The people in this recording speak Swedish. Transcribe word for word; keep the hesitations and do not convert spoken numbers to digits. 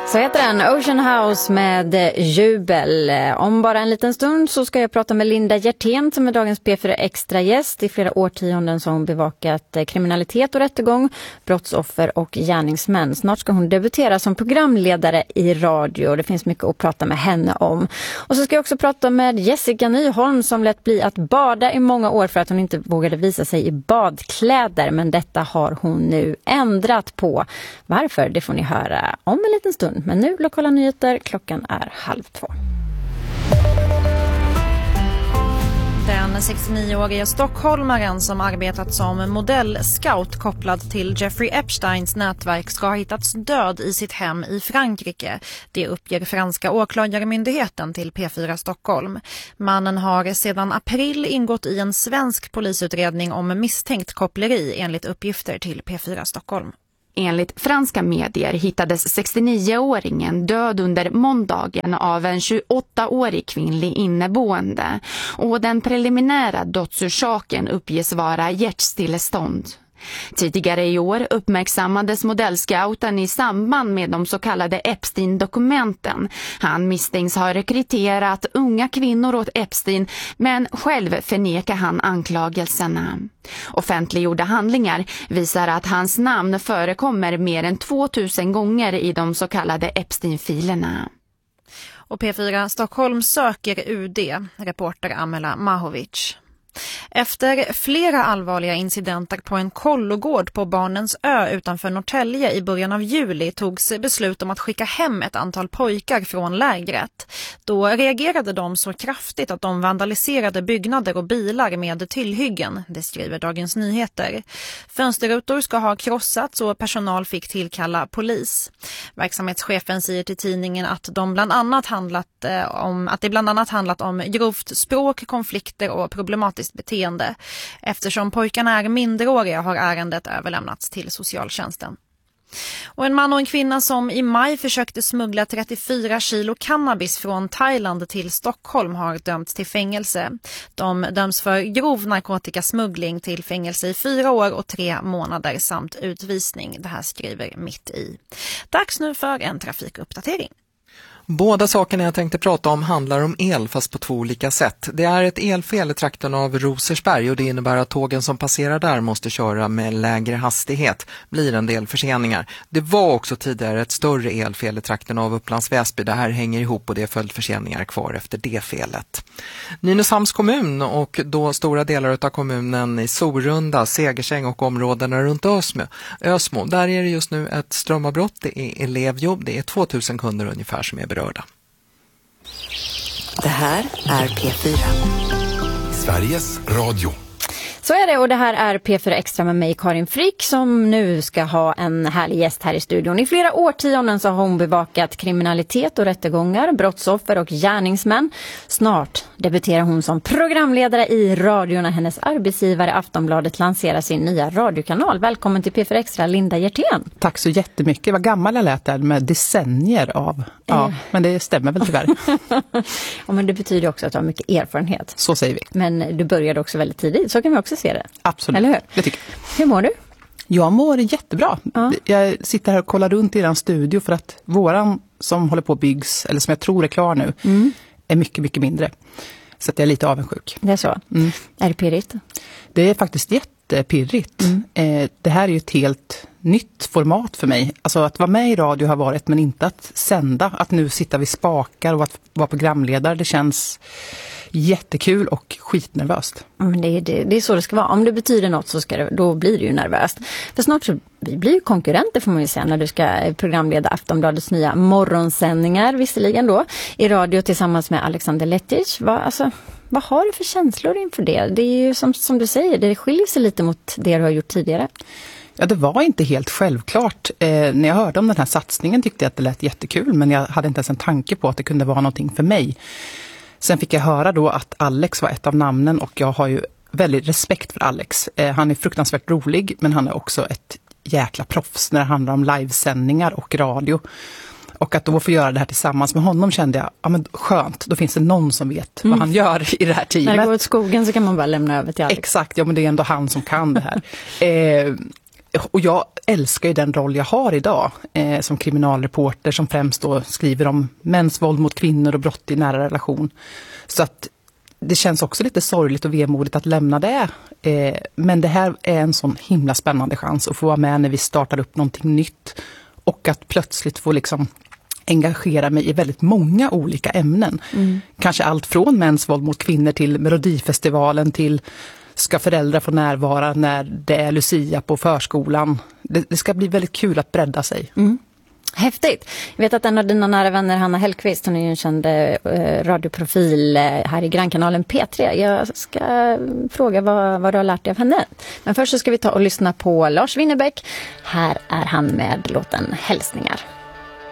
Så heter den Ocean House med Jubel. Om bara en liten stund så ska jag prata med Linda Hjertén som är dagens P fyra Extra gäst. I flera årtionden som bevakat kriminalitet och rättegång, brottsoffer och gärningsmän. Snart ska hon debutera som programledare i radio. Det finns mycket att prata med henne om. Och så ska jag också prata med Jessica Nyholm som lät bli att bada i många år för att hon inte vågade visa sig i badkläder. Men detta har hon nu ändrat på. Varför? Det får ni höra om en liten stund. Men nu lokala nyheter, klockan är halv två. Den sextionio-åriga stockholmaren som arbetat som modellscout kopplad till Jeffrey Epsteins nätverk ska ha hittats död i sitt hem i Frankrike. Det uppger franska åklagarmyndigheten till P fyra Stockholm. Mannen har sedan april ingått i en svensk polisutredning om misstänkt koppleri enligt uppgifter till P fyra Stockholm. Enligt franska medier hittades sextionio-åringen död under måndagen av en tjugoåttaårig kvinnlig inneboende och den preliminära dödsorsaken uppges vara hjärtstillestånd. Tidigare i år uppmärksammades modellscouten i samband med de så kallade Epstein-dokumenten. Han misstänks ha rekryterat unga kvinnor åt Epstein, men själv förnekar han anklagelserna. Offentliggjorda handlingar visar att hans namn förekommer mer än tvåtusen gånger i de så kallade Epstein-filerna. Och P fyra Stockholm söker U D, reporter Amela Mahovic. Efter flera allvarliga incidenter på en kollogård på Barnens ö utanför Norrtälje i början av juli togs beslut om att skicka hem ett antal pojkar från lägret. Då reagerade de så kraftigt att de vandaliserade byggnader och bilar med tillhyggen, det skriver Dagens Nyheter. Fönsterrutor ska ha krossats och personal fick tillkalla polis. Verksamhetschefen säger till tidningen att, de bland annat handlat, eh, om, att det bland annat handlat om grovt språk, konflikter och problematiskt beteende. Eftersom pojkarna är minderåriga har ärendet överlämnats till socialtjänsten. Och en man och en kvinna som i maj försökte smuggla trettiofyra kilo cannabis från Thailand till Stockholm har dömts till fängelse. De döms för grov narkotikasmuggling till fängelse i fyra år och tre månader samt utvisning. Det här skriver Mitt i. Dags nu för en trafikuppdatering. Båda sakerna jag tänkte prata om handlar om el fast på två olika sätt. Det är ett elfel i trakten av Rosersberg och det innebär att tågen som passerar där måste köra med lägre hastighet. Blir en del förseningar. Det var också tidigare ett större elfel i trakten av Upplands Väsby. Det här hänger ihop och det är följdförseningar kvar efter det felet. Nynäshamns kommun och då stora delar av kommunen i Sorunda, Segersäng och områdena runt Ösmo. Ösmo. Där är det just nu ett strömavbrott. Det är elevjobb. Det är tvåtusen kunder ungefär som är berörda. Det här är P fyra. Sveriges Radio. Så är det, och det här är P fyra Extra med mig, Karin Frick, som nu ska ha en härlig gäst här i studion. I flera årtionden så har hon bevakat kriminalitet och rättegångar, brottsoffer och gärningsmän. Snart debuterar hon som programledare i radio när hennes arbetsgivare Aftonbladet lanserar sin nya radiokanal. Välkommen till P fyra Extra, Linda Hjertén. Tack så jättemycket. Vad gammal jag lät där med decennier av. Ja, mm. Men det stämmer väl tyvärr. Ja, men det betyder också att du har mycket erfarenhet. Så säger vi. Men du började också väldigt tidigt, så kan vi också se det. Absolut. Eller hur? Jag tycker. Hur mår du? Jag mår jättebra. Ja. Jag sitter här och kollar runt i den studio för att våran som håller på att byggs, eller som jag tror är klar nu, mm. är mycket, mycket mindre. Så att jag är lite avundsjuk. Det är så? Mm. Är det pirrigt? Det är faktiskt jättepirrigt. Mm. Eh, det här är ju ett helt nytt format för mig. Alltså att vara med i radio har varit, men inte att sända. Att nu sitta vid spakar och att vara programledare, det känns jättekul och skitnervöst. Men det, är, det, det är så det ska vara. Om det betyder något så ska det, då blir det ju nervöst. För snart så vi blir ju konkurrenter, får man ju säga, när du ska programleda Aftonbladets nya morgonsändningar, visserligen då, i radio tillsammans med Alexander Lettich. Vad, alltså, vad har du för känslor inför det? Det är ju som, som du säger, det skiljer sig lite mot det du har gjort tidigare. Ja, det var inte helt självklart. Eh, när jag hörde om den här satsningen tyckte jag att det lät jättekul, men jag hade inte ens en tanke på att det kunde vara någonting för mig. Sen fick jag höra då att Alex var ett av namnen och jag har ju väldigt respekt för Alex. Eh, han är fruktansvärt rolig, men han är också ett jäkla proffs när det handlar om livesändningar och radio. Och att då få göra det här tillsammans med honom kände jag, ja men skönt, då finns det någon som vet mm. vad han gör i det här teamet. När det går åt skogen så kan man bara lämna över till Alex. Exakt, ja men det är ändå han som kan det här. eh, Och jag älskar ju den roll jag har idag eh, som kriminalreporter som främst då skriver om mäns våld mot kvinnor och brott i nära relation. Så att det känns också lite sorgligt och vemodigt att lämna det. Eh, men det här är en sån himla spännande chans att få vara med när vi startar upp någonting nytt. Och att plötsligt få liksom engagera mig i väldigt många olika ämnen. Mm. Kanske allt från mäns våld mot kvinnor till Melodifestivalen till ska föräldrar få närvara när det är Lucia på förskolan. Det, det ska bli väldigt kul att bredda sig. Mm. Häftigt. Jag vet att en av dina nära vänner, Hanna Hellqvist, hon är ju en känd eh, radioprofil eh, här i grannkanalen P tre. Jag ska fråga vad, vad du har lärt dig av henne. Men först så ska vi ta och lyssna på Lars Winnerbäck. Här är han med låten Hälsningar.